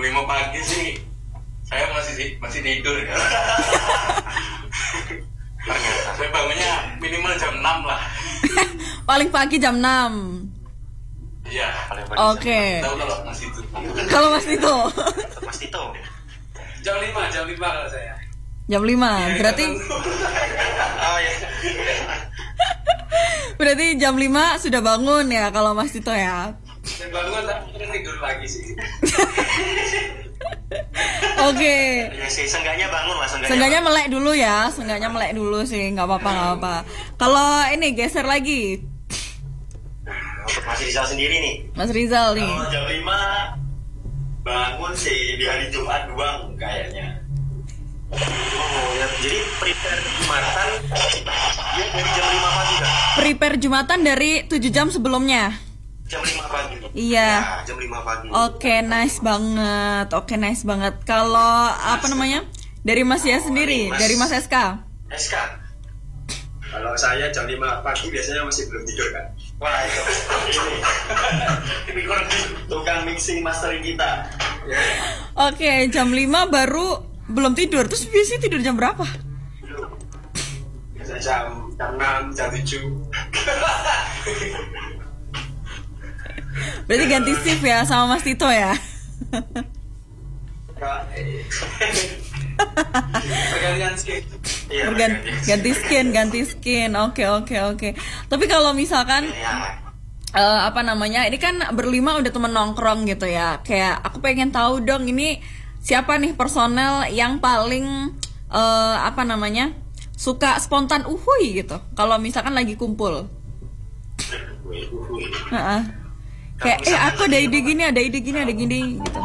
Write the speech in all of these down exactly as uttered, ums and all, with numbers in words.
lima pagi sih saya masih masih tidur ya. Ternyata saya bangunnya minimal jam enam lah. Paling pagi jam enam. Iya, paling pagi. Oke. Tahu kalau Mas Tito. Kalau Mas Tito. Mas Tito. Jam lima, jam lima kalau saya. Jam lima. Ya, berarti oh ya. Berarti jam lima sudah bangun ya kalau Mas Tito ya. Saya bangun tapi tidur lagi sih. Oke. Ya sih, seenggaknya bangun lah, seenggaknya melek dulu ya, seenggaknya melek dulu sih, nggak apa-apa nggak apa. Kalau ini geser lagi. Untuk Mas Rizal sendiri nih. Mas Rizal nih. Kalau jam lima bangun sih di hari Jumat doang kayaknya. Oh ya, jadi prepare Jumatan ya dari jam lima pagi kan? Prepare Jumatan dari tujuh jam sebelumnya. Jam lima pagi. Iya. Ya, jam lima pagi. Oke, nice banget. Oke, nice banget. Kalau apa namanya? Dari Mas ya sendiri, Mas. dari Mas S K. S K. Kalau saya jam lima pagi biasanya masih belum tidur kan. Wah, itu. Ini tukang mixing mastering kita. Ya. Oke, jam lima baru belum tidur. Terus biasanya tidur jam berapa? Biasanya jam jam enam, jam tujuh. Berarti ganti shift ya sama Mas Tito ya. Pergantian skin. Iya, Bergan- ganti skin, ganti skin. Oke, oke, oke. Tapi kalau misalkan ya. eh, apa namanya? Ini kan berlima udah temen nongkrong gitu ya. Kayak aku pengen tahu dong ini siapa nih personel yang paling eh, apa namanya? Suka spontan uhuy gitu. Kalau misalkan lagi kumpul. Heeh. Kayak eh aku ada ide gini, ada ide gini, ada gini gitu.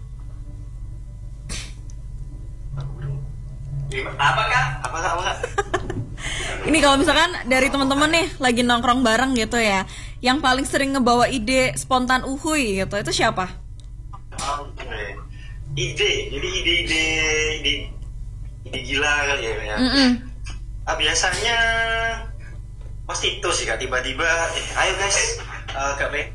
Apa kak? Apa kak? Apa kak? Ini kalau misalkan dari teman-teman nih lagi nongkrong bareng gitu ya, yang paling sering ngebawa ide spontan uhuy gitu, itu siapa? Oke. Ide, jadi ide-ide ide, ide gila kali ya. ya. Mm-mm. Ah, biasanya Mas Tito sih kak, tiba-tiba, eh, ayo guys, uh, kak Be.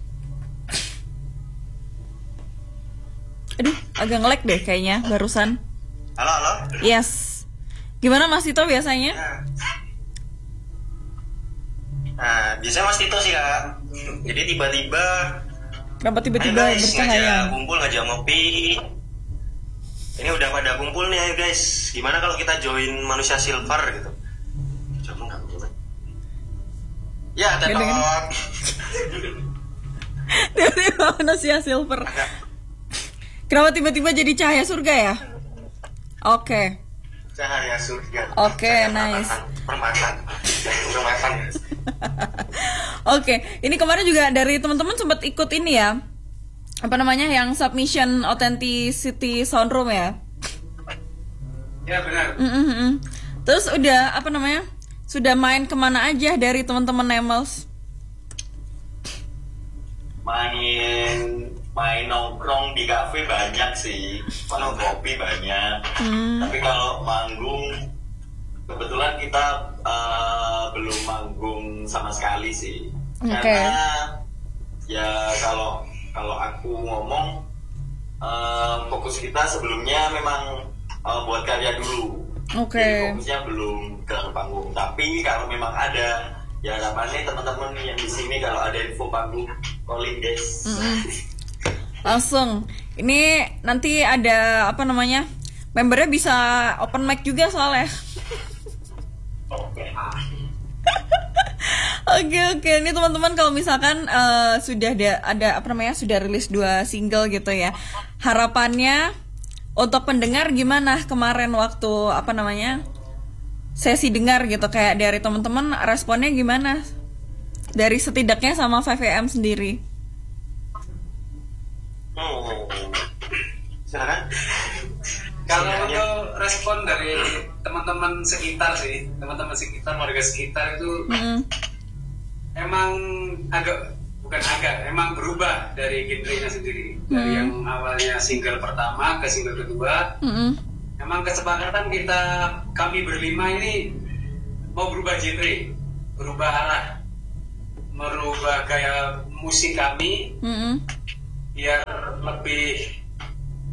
Aduh, agak nge-lag deh kayaknya barusan. Halo, halo. Yes. Gimana Mas Tito biasanya? Nah, nah biasanya Mas Tito sih kak. Jadi tiba-tiba, Kenapa ayo tiba-tiba guys, ngajak bercahaya? kumpul, ngajak ngopi. Ini udah pada kumpul nih, ayo guys. Gimana kalau kita join manusia silver gitu? Coba nggak coba? Ya, ada Gede, gede. tot. Tiba-tiba manusia silver. Kenapa tiba-tiba jadi cahaya surga ya? Oke. Cahaya surga. Oke, Cahaya nice. Permatan. Permatan. Oke, ini kemarin juga dari teman-teman sempat ikut ini ya. Apa namanya yang submission authenticity soundroom ya? Ya benar. Mm-mm. Terus udah apa namanya? Sudah main kemana aja dari teman-teman Nemels? Main main nongkrong di kafe banyak sih, kalau kopi banyak. Hmm. Tapi kalau manggung, kebetulan kita uh, belum manggung sama sekali sih. Oke. Karena ya kalau kalau aku ngomong, uh, fokus kita sebelumnya memang uh, buat karya dulu. Oke. Jadi fokusnya belum ke panggung. Tapi kalau memang ada, ya harapannya teman-teman yang di sini kalau ada info panggung, calling guys. Mm-mm. Langsung. Ini nanti ada apa namanya? Membernya bisa open mic juga soalnya. Oke. Oke oke, ini teman-teman kalau misalkan uh, sudah ada, ada apa namanya sudah rilis dua single gitu ya, harapannya untuk pendengar gimana kemarin waktu apa namanya sesi dengar gitu, kayak dari teman-teman responnya gimana dari setidaknya sama five A M sendiri? Hmm. Silakan. Kalau untuk respon dari teman-teman sekitar sih, teman-teman sekitar, warga sekitar itu Mm-mm. emang agak bukan agak, emang berubah dari genrenya sendiri. Dari Hmm. yang awalnya single pertama ke single kedua, Mm-mm. emang kesepakatan kita kami berlima ini mau berubah genre, berubah arah, merubah gaya musik kami Mm-mm. biar lebih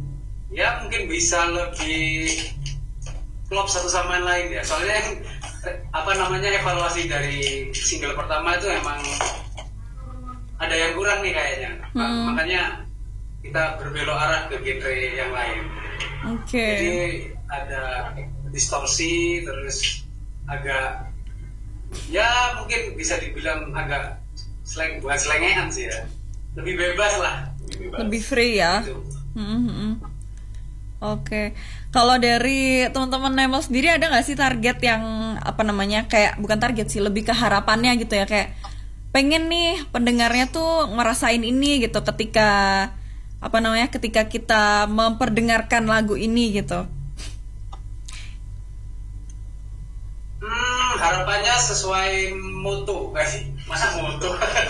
ya mungkin bisa lebih klop satu sama yang lain ya. Soalnya yang apa namanya evaluasi dari single pertama itu emang ada yang kurang nih kayaknya. Hmm. Makanya kita berbelok arah ke genre yang lain. Oke. Okay. Jadi ada distorsi, terus agak ya mungkin bisa dibilang agak slang, bukan slengean sih ya, lebih bebas lah, lebih, bebas. Lebih free ya. Gitu. Mm-hmm. Oke, okay. Kalau dari teman-teman Nemel sendiri ada nggak sih target yang apa namanya kayak bukan target sih, lebih ke harapannya gitu ya, kayak pengen nih pendengarnya tuh ngerasain ini gitu ketika apa namanya ketika kita memperdengarkan lagu ini gitu. Hmm, harapannya sesuai moto nggak sih? Masa moto?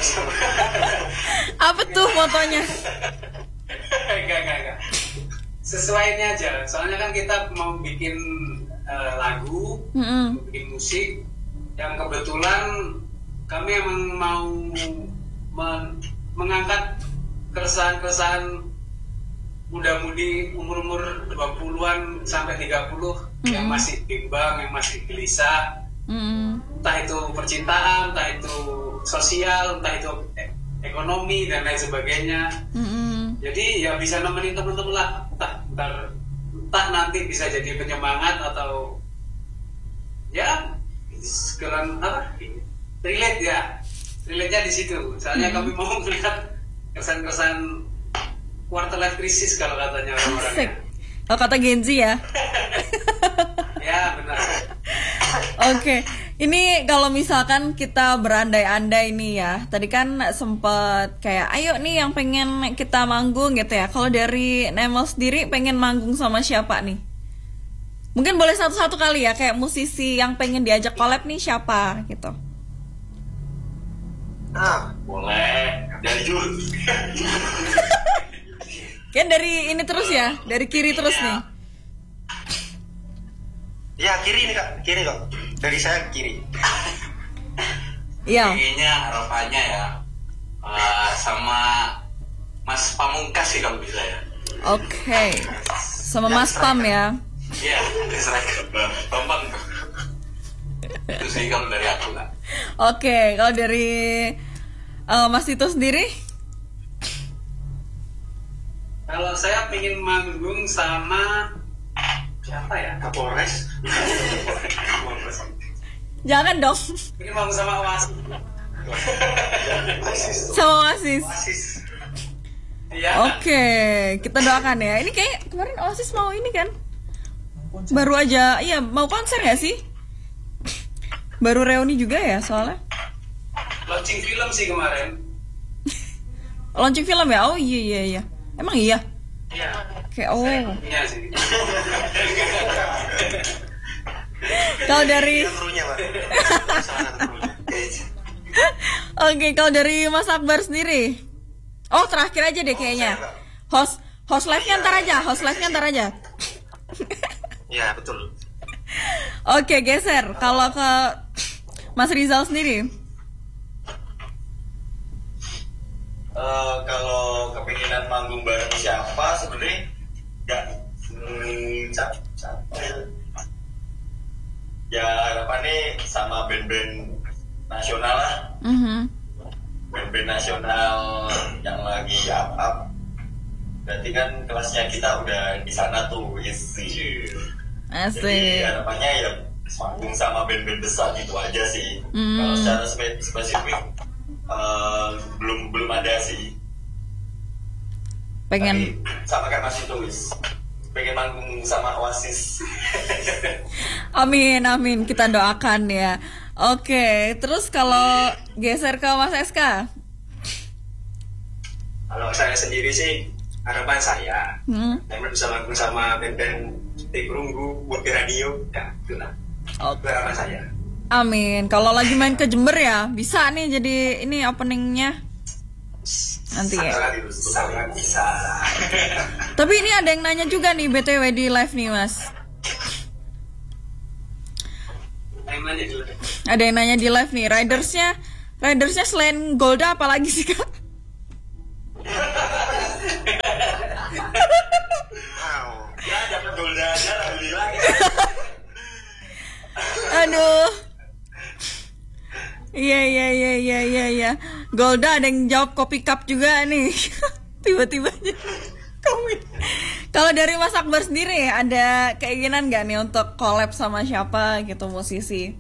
Apa tuh motonya? Enggak, enggak, enggak. Sesuainya aja. Soalnya kan kita mau bikin uh, lagu, Mm-hmm. mau bikin musik yang kebetulan kami emang mau men- mengangkat keresahan-keresahan muda-mudi umur-umur dua puluhan sampai tiga puluh mm-hmm. yang masih bimbang, yang masih gelisah. Mm-hmm. Entah itu percintaan, entah itu sosial, entah itu ekonomi dan lain sebagainya. Mm-hmm. Jadi ya bisa nemenin teman-teman lah, entah, entah, entah nanti bisa jadi penyemangat atau ya sekalian apa relate ya, relate-nya di situ. Soalnya mm-hmm. kami mau melihat kesan-kesan quarter life crisis kalau katanya orang-orang. Oh, kata Gen Z ya. Ya benar. Oke, ini kalau misalkan kita berandai-andai nih ya, tadi kan sempet kayak, ayo nih yang pengen kita manggung gitu ya. Kalau dari Nemel sendiri pengen manggung sama siapa nih? Mungkin boleh satu-satu kali ya, kayak musisi yang pengen diajak collab nih siapa gitu. Ah, boleh. Dari Jun. Kan dari ini terus ya, dari kiri terus nih. Ya kiri nih kak, kiri kok. Dari saya kiri. Iya. Kayaknya harapannya ya uh, sama Mas Pamungkas sih kalau bisa ya. Oke, sama Mas Pam ya. Iya, striker Bambang. Itu sih kalau dari aku lah. Oke, kalau dari uh, Mas Tito sendiri? Kalau saya pengen manggung sama siapa ya? Kapolres. Jangan dong. Pengen manggung sama Oasis. Sama Oasis. Oasis. Iya. Oke, kita doakan ya. Ini kayak kemarin Oasis mau ini kan? Baru aja, iya mau konser gak sih? Baru reuni juga ya soalnya. Launching film sih kemarin. Launching film ya? Oh iya iya iya. Emang iya? Iya. Oke, oh. Iya sih. Kalau dari Krunya, Pak. Oke, kalau dari Mas Akbar sendiri. Oh, terakhir aja deh kayaknya. Host host live-nya ntar aja, host live-nya ntar aja. Iya betul. Oke, geser. Kalau ke Mas Rizal sendiri. Uh, kalau kepinginan manggung bareng siapa sebenarnya nggak hmm, cap, cap. Ya harapannya sama band-band nasional lah, Mm-hmm. band-band nasional yang lagi up up. Berarti kan kelasnya kita udah di sana tuh isi. Asik. Jadi harapannya ya manggung sama band-band besar gitu aja sih. Mm. Kalau secara spe- spesifik uh, belum belum ada sih. Pengen. Tapi sama kayak Mas itu wis pengen manggung sama Oasis. Amin, amin. Kita doakan ya. Oke, terus kalau geser ke Mas S K. Kalau saya sendiri sih harapan saya Hmm. yang bisa manggung sama band-band seperti Perunggu, Warga Radio, ya itulah. Oke. Itu harapan saya. Amin. Kalau lagi main ke Jember ya, bisa nih jadi ini openingnya nanti ya. Sangat itu, sangat bisa. Tapi ini ada yang nanya juga nih B T W di live nih Mas. Yang nanya dulu. Ada yang nanya di live nih, ridersnya, ridersnya selain Golda apa lagi sih kak? Wow. Golda ada yang jawab kopi cup juga nih. Tiba-tiba aja komen. Kalau dari Mas Akbar sendiri ada keinginan nggak nih untuk collab sama siapa gitu musisi?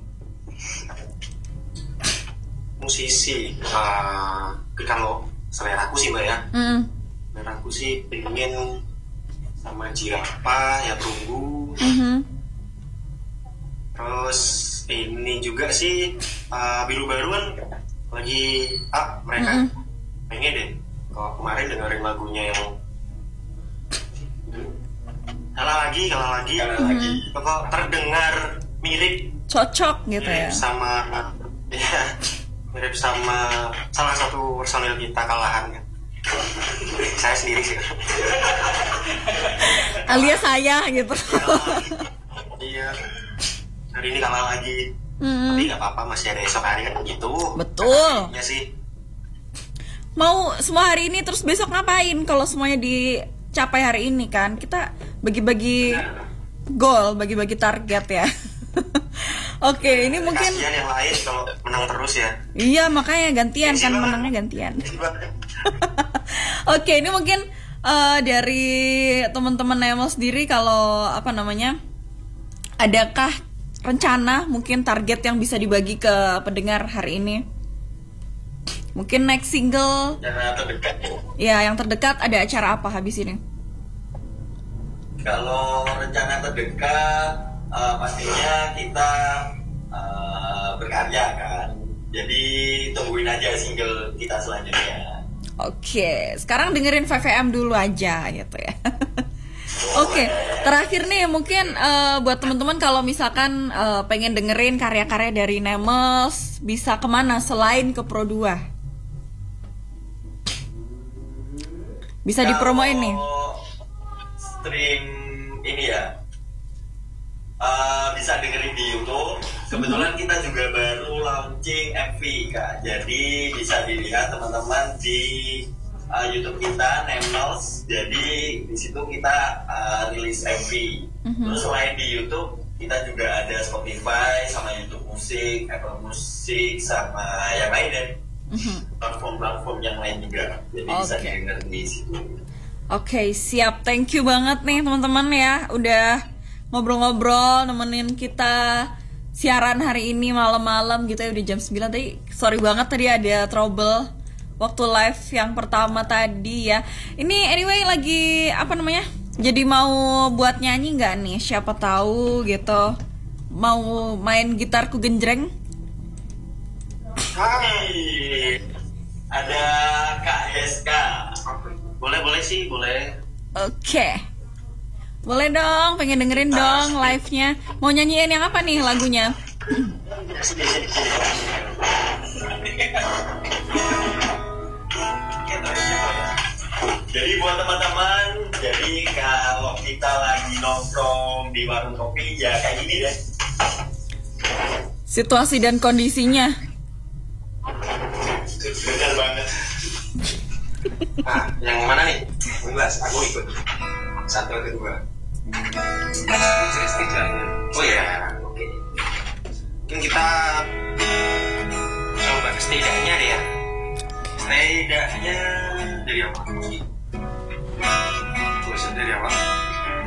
Musisi, uh, kalau selera aku sih mbak ya, Mm. selera aku sih pengen sama Jirapa, ya Perunggu. Mhm. Terus ini juga sih uh, Biru Baru kan lagi up mereka. Mm-mm. Pengen deh. Kalau kemarin dengerin lagunya yang kalah lagi, kalah lagi, kalah lagi. Kok terdengar mirip Cocok gitu ya. mirip sama ya mirip sama salah satu personil kita kalahan kan. Saya sendiri sih. Alias saya gitu. Iya. Hari ini kalah lagi. Mm-mm. Tapi nggak apa-apa, masih ada esok hari kan gitu. Betul. Ya sih. Mau semua hari ini terus besok ngapain kalau semuanya dicapai hari ini kan? Kita bagi-bagi goal, bagi-bagi target ya. Oke, ini mungkin Kasihan yang lain kalau menang terus ya. iya makanya gantian Isi kan banget. menangnya gantian. Oke, ini mungkin eh, dari teman-teman Nemel sendiri kalau apa namanya? Adakah rencana mungkin target yang bisa dibagi ke pendengar hari ini? Mungkin next single Karena terdekat. ya yang terdekat ada acara apa habis ini? Kalau rencana terdekat, eh, pastinya kita eh, berkarya kan. Jadi tungguin aja single kita selanjutnya. Oke, sekarang dengerin V V M dulu aja gitu ya. Oke, terakhir nih mungkin eh, buat teman-teman kalau misalkan eh, pengen dengerin karya-karya dari Nemels bisa kemana selain ke Pro dua? Bisa dipromoin nih. Kalau stream ini ya, eh, bisa dengerin di YouTube. Kebetulan kita juga baru launching M V kak, jadi bisa dilihat teman-teman di uh, YouTube kita Nemels. Jadi di situ kita uh, rilis M V. Mhm. Terus selain di YouTube kita juga ada Spotify sama YouTube Musik, Apple Music sama yang lain deh. Mhm. Platform-platform yang lain juga. Jadi bisa Oke. didengar di situ. Oke, siap. Thank you banget nih teman-teman ya udah ngobrol-ngobrol nemenin kita siaran hari ini malam-malam gitu ya udah jam sembilan tadi. Sorry banget tadi ada trouble waktu live yang pertama tadi ya. Ini anyway lagi apa namanya? Jadi mau buat nyanyi nggak nih? Siapa tahu gitu. Mau main gitarku genjreng? Hai, ada Kak Heska. Boleh, boleh sih, boleh. Oke. Boleh dong, pengen dengerin dong live-nya. Mau nyanyiin yang apa nih lagunya? Sini, sini, sini. Jadi buat teman-teman, jadi kalau kita lagi nongkrong di warung kopi ya kayak gini deh. Situasi dan kondisinya. Bener banget. Nah, yang mana nih? Jelas, aku ikut. Satu atau dua. Oh ya, oke. Mungkin kita coba setidaknya deh ya. Setidaknya dari apa? Terus dari apa?